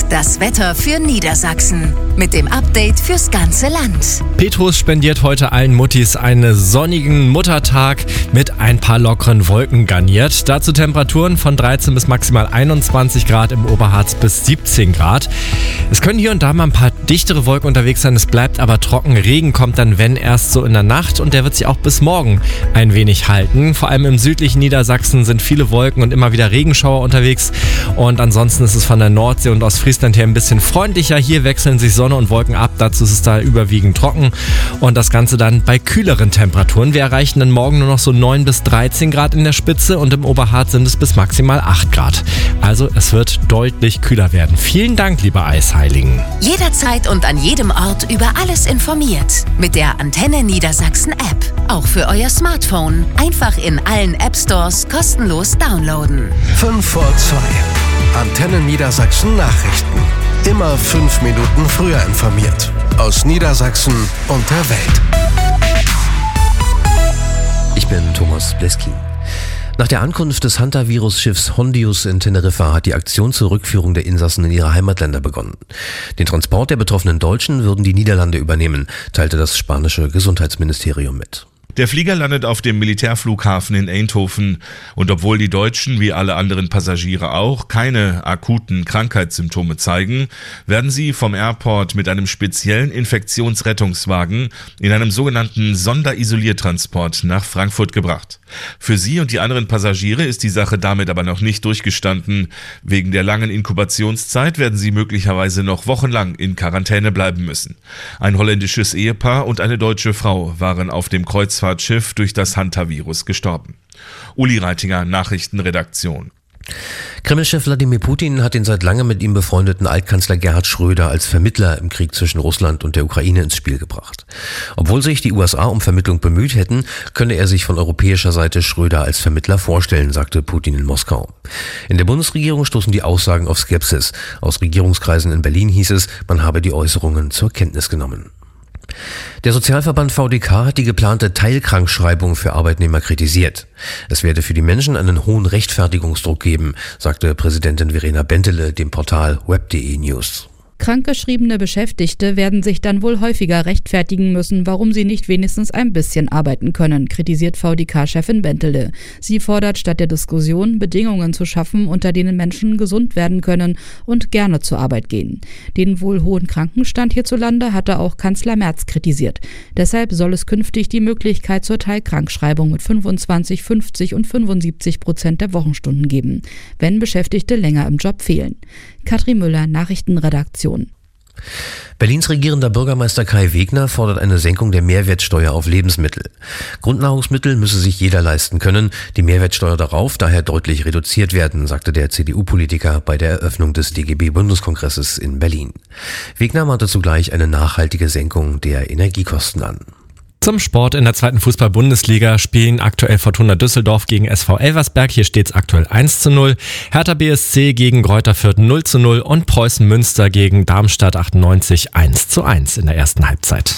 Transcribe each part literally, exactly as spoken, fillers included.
das Wetter für Niedersachsen. Mit dem Update fürs ganze Land. Petrus spendiert heute allen Muttis einen sonnigen Muttertag mit ein paar lockeren Wolken garniert. Dazu Temperaturen von dreizehn bis maximal einundzwanzig Grad, im Oberharz bis siebzehn Grad. Es können hier und da mal ein paar dichtere Wolken unterwegs sein, es bleibt aber trocken. Regen kommt dann, wenn, erst so in der Nacht, und der wird sich auch bis morgen ein wenig halten. Vor allem im südlichen Niedersachsen sind viele Wolken und immer wieder Regenschauer unterwegs. Und ansonsten ist es von der Nordsee und Ostfriesland her ein bisschen freundlicher. Hier wechseln sich Sonne und Wolken ab, dazu ist es da überwiegend trocken und das Ganze dann bei kühleren Temperaturen. Wir erreichen dann morgen nur noch so neun bis dreizehn Grad in der Spitze und im Oberharz sind es bis maximal acht Grad. Also es wird deutlich kühler werden. Vielen Dank, liebe Eisheiligen. Jederzeit und an jedem Ort über alles informiert. Mit der Antenne Niedersachsen App. Auch für euer Smartphone. Einfach in allen App Stores kostenlos downloaden. fünf vor zwei. Antenne Niedersachsen Nachrichten. Immer fünf Minuten früher informiert. Aus Niedersachsen und der Welt. Ich bin Thomas Bleski. Nach der Ankunft des Hantavirus-Schiffs Hondius in Teneriffa hat die Aktion zur Rückführung der Insassen in ihre Heimatländer begonnen. Den Transport der betroffenen Deutschen würden die Niederlande übernehmen, teilte das spanische Gesundheitsministerium mit. Der Flieger landet auf dem Militärflughafen in Eindhoven und obwohl die Deutschen, wie alle anderen Passagiere auch, keine akuten Krankheitssymptome zeigen, werden sie vom Airport mit einem speziellen Infektionsrettungswagen in einem sogenannten Sonderisoliertransport nach Frankfurt gebracht. Für sie und die anderen Passagiere ist die Sache damit aber noch nicht durchgestanden. Wegen der langen Inkubationszeit werden sie möglicherweise noch wochenlang in Quarantäne bleiben müssen. Ein holländisches Ehepaar und eine deutsche Frau waren auf dem Kreuzfahrtschiff durch das Hantavirus gestorben. Uli Reitinger, Nachrichtenredaktion. Kreml-Chef Wladimir Putin hat den seit langem mit ihm befreundeten Altkanzler Gerhard Schröder als Vermittler im Krieg zwischen Russland und der Ukraine ins Spiel gebracht. Obwohl sich die U S A um Vermittlung bemüht hätten, könne er sich von europäischer Seite Schröder als Vermittler vorstellen, sagte Putin in Moskau. In der Bundesregierung stoßen die Aussagen auf Skepsis. Aus Regierungskreisen in Berlin hieß es, man habe die Äußerungen zur Kenntnis genommen. Der Sozialverband V D K hat die geplante Teilkrankschreibung für Arbeitnehmer kritisiert. Es werde für die Menschen einen hohen Rechtfertigungsdruck geben, sagte Präsidentin Verena Bentele dem Portal web punkt de News. Krankgeschriebene Beschäftigte werden sich dann wohl häufiger rechtfertigen müssen, warum sie nicht wenigstens ein bisschen arbeiten können, kritisiert V D K-Chefin Bentele. Sie fordert statt der Diskussion, Bedingungen zu schaffen, unter denen Menschen gesund werden können und gerne zur Arbeit gehen. Den wohl hohen Krankenstand hierzulande hatte auch Kanzler Merz kritisiert. Deshalb soll es künftig die Möglichkeit zur Teilkrankschreibung mit fünfundzwanzig, fünfzig und fünfundsiebzig Prozent der Wochenstunden geben, wenn Beschäftigte länger im Job fehlen. Katrin Müller, Nachrichtenredaktion. Berlins regierender Bürgermeister Kai Wegner fordert eine Senkung der Mehrwertsteuer auf Lebensmittel. Grundnahrungsmittel müsse sich jeder leisten können, die Mehrwertsteuer darauf daher deutlich reduziert werden, sagte der C D U-Politiker bei der Eröffnung des D G B-Bundeskongresses in Berlin. Wegner mahnte zugleich eine nachhaltige Senkung der Energiekosten an. Zum Sport: In der zweiten Fußball-Bundesliga spielen aktuell Fortuna Düsseldorf gegen S V Elversberg. Hier steht es aktuell eins zu null. Hertha B S C gegen Greuther Fürth null zu null und Preußen Münster gegen Darmstadt achtundneunzig eins zu eins in der ersten Halbzeit.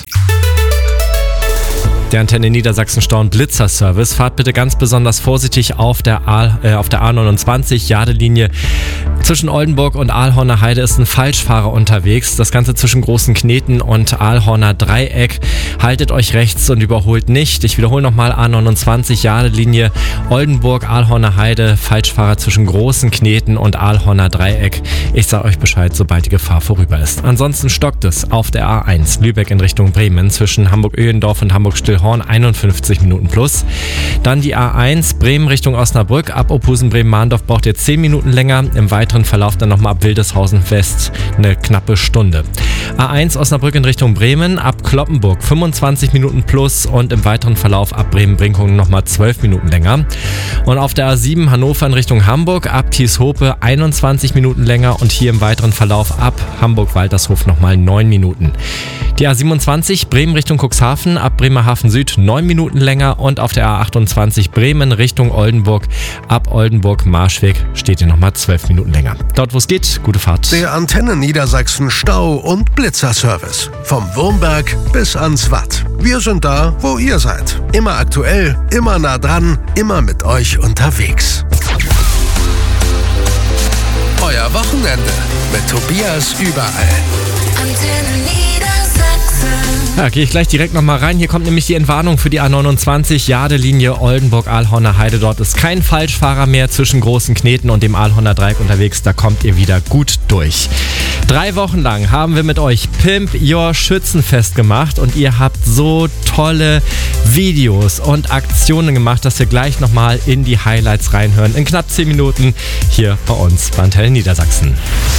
Der Antenne Niedersachsen Stau- Blitzer-Service. Fahrt bitte ganz besonders vorsichtig auf der, A, äh, auf der A neunundzwanzig, Jadelinie. Zwischen Oldenburg und Ahlhorner Heide ist ein Falschfahrer unterwegs. Das Ganze zwischen Großen Kneten und Ahlhorner Dreieck. Haltet euch rechts und überholt nicht. Ich wiederhole nochmal: A neunundzwanzig, Jadelinie, Oldenburg, Ahlhorner Heide, Falschfahrer zwischen Großen Kneten und Ahlhorner Dreieck. Ich sage euch Bescheid, sobald die Gefahr vorüber ist. Ansonsten stockt es auf der A eins, Lübeck in Richtung Bremen, zwischen Hamburg-Öhendorf und Hamburg-Stillhorn, einundfünfzig Minuten plus. Dann die A eins, Bremen Richtung Osnabrück, ab Opusen-Bremen-Mahndorf braucht ihr zehn Minuten länger. Im weiteren Verlauf dann nochmal ab Wildeshausen West eine knappe Stunde. A eins Osnabrück in Richtung Bremen, ab Cloppenburg fünfundzwanzig Minuten plus und im weiteren Verlauf ab Bremen-Brinkum nochmal zwölf Minuten länger. Und auf der A sieben Hannover in Richtung Hamburg, ab Thieshope einundzwanzig Minuten länger und hier im weiteren Verlauf ab Hamburg-Waltershof nochmal neun Minuten. Die A siebenundzwanzig Bremen Richtung Cuxhaven, ab Bremerhaven Süd neun Minuten länger und auf der A achtundzwanzig Bremen Richtung Oldenburg, ab Oldenburg-Marschweg steht ihr nochmal zwölf Minuten länger. Dort wo es geht, gute Fahrt. Der Antenne Niedersachsen Stau- und Blitzer-Service. Vom Wurmberg bis ans Watt. Wir sind da, wo ihr seid. Immer aktuell, immer nah dran, immer mit euch unterwegs. Euer Wochenende mit Tobias überall. Antenne Niedersachsen. Ja, gehe ich gleich direkt nochmal rein. Hier kommt nämlich die Entwarnung für die A neunundzwanzig, Jadelinie Oldenburg-Ahlhorner Heide. Dort ist kein Falschfahrer mehr zwischen Großen Kneten und dem Ahlhorner Dreieck unterwegs. Da kommt ihr wieder gut durch. Drei Wochen lang haben wir mit euch Pimp Your Schützenfest gemacht und ihr habt so tolle Videos und Aktionen gemacht, dass wir gleich nochmal in die Highlights reinhören. In knapp zehn Minuten hier bei uns bei Antenne Niedersachsen.